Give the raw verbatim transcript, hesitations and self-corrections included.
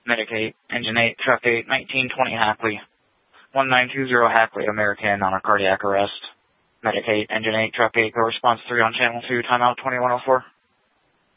Medicate, Engine eight, Truck eight, nineteen twenty Hackley. one nine two zero Hackley, American on a cardiac arrest. Medicate, Engine eight, Truck eight, go response three on Channel two, timeout twenty-one oh four.